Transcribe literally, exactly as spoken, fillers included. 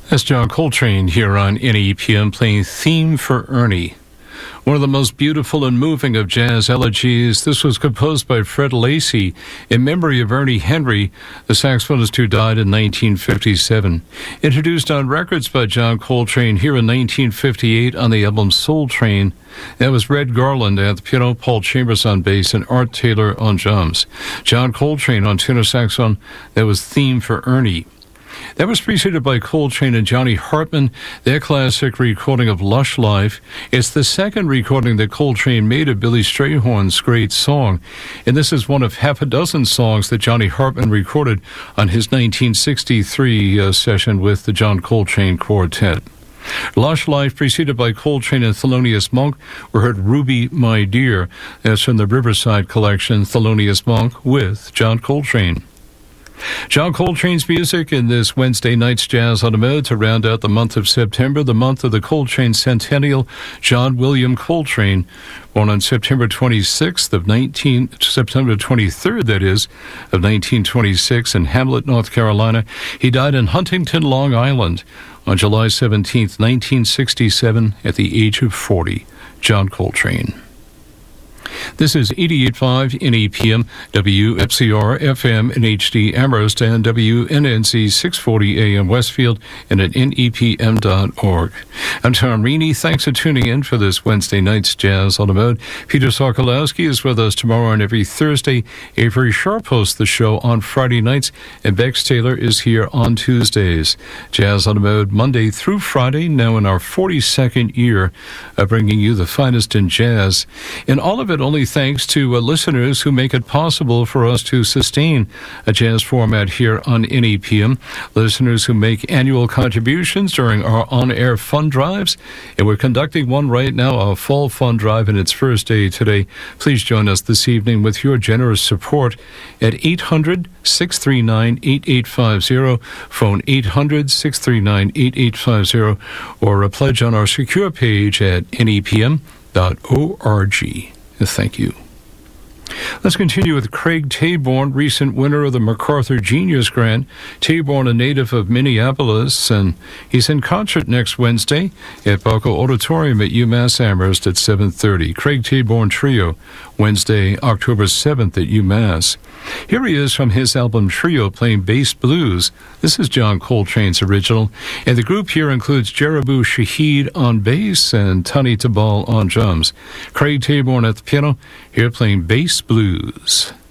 That's John Coltrane here on N E P M playing Theme for Ernie. One of the most beautiful and moving of jazz elegies. This was composed by Fred Lacey in memory of Ernie Henry, the saxophonist who died in nineteen fifty-seven. Introduced on records by John Coltrane here in nineteen fifty-eight on the album Soul Train. That was Red Garland at the piano, Paul Chambers on bass, and Art Taylor on drums. John Coltrane on tenor saxophone. That was Theme for Ernie. That was preceded by Coltrane and Johnny Hartman, their classic recording of Lush Life. It's the second recording that Coltrane made of Billy Strayhorn's great song, and this is one of half a dozen songs that Johnny Hartman recorded on his nineteen sixty-three uh, session with the John Coltrane Quartet. Lush Life, preceded by Coltrane and Thelonious Monk, we heard Ruby, My Dear. That's from the Riverside collection, Thelonious Monk with John Coltrane. John Coltrane's music in this Wednesday night's Jazz on the Mode to round out the month of September, the month of the Coltrane Centennial. John William Coltrane, born on September twenty-sixth of nineteen September twenty-third, that is, of nineteen twenty-six in Hamlet, North Carolina. He died in Huntington, Long Island, on July seventeenth, nineteen sixty-seven, at the age of forty. John Coltrane. This is eighty-eight point five N E P M, W F C R F M in H D Amherst, and W N N C six forty A M Westfield, and at N E P M dot org. I'm Tom Reaney. Thanks for tuning in for this Wednesday night's Jazz on the Mode. Peter Sokolowski is with us tomorrow and every Thursday. Avery Sharp hosts the show on Friday nights, and Bex Taylor is here on Tuesdays. Jazz on the Mode Monday through Friday, now in our forty-second year of bringing you the finest in jazz. And all of it only thanks to uh, listeners who make it possible for us to sustain a jazz format here on N E P M. Listeners who make annual contributions during our on-air fund drives. And we're conducting one right now, a fall fund drive in its first day today. Please join us this evening with your generous support at eight hundred, six three nine, eight eight five zero, phone eight hundred, six three nine, eight eight five zero, or a pledge on our secure page at N E P M dot org. Thank you. Let's continue with Craig Taborn, recent winner of the MacArthur Genius Grant. Taborn, a native of Minneapolis, and he's in concert next Wednesday at Balco Auditorium at UMass Amherst at seven thirty. Craig Taborn Trio, Wednesday, October seventh at UMass. Here he is from his album Trio, playing bass blues. This is John Coltrane's original, and the group here includes Jerabou Shaheed on bass and Tani Tabal on drums. Craig Taborn at the piano, here playing bass blues.